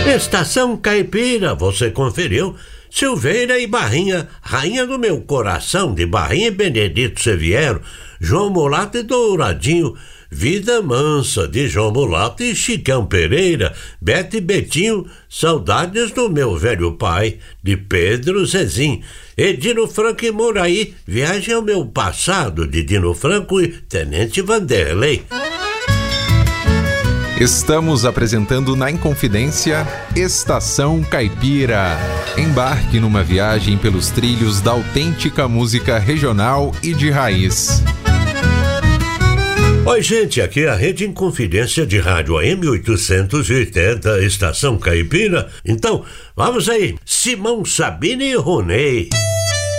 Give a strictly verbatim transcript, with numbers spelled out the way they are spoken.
Estação Caipira, você conferiu? Silveira e Barrinha, Rainha do Meu Coração, de Barrinha e Benedito Seviero, João Mulato e Douradinho, Vida Mansa, de João Mulato e Chicão Pereira, Bete e Betinho, Saudades do Meu Velho Pai, de Pedro Zezinho, Edino Franco e Moraí, Viagem ao Meu Passado, de Dino Franco e Tenente Vanderlei. Estamos apresentando na Inconfidência Estação Caipira. Embarque numa viagem pelos trilhos da autêntica música regional e de raiz. Oi, gente, aqui é a Rede Inconfidência de Rádio A M oitocentos e oitenta, Estação Caipira. Então, vamos aí, Simão, Sabine e Ronei.